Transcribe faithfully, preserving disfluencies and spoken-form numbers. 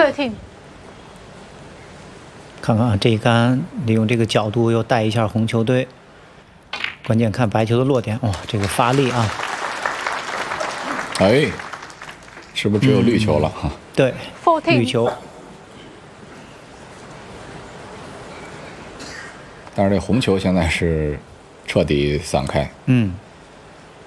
thirteen。 看看啊，这一杆利用这个角度又带一下红球队，关键看白球的落点。哇，这个发力啊！ 哎，是不是只有绿球了哈、嗯？ 对， fourteen。 绿球。 但是这红球现在是彻底散开。 嗯。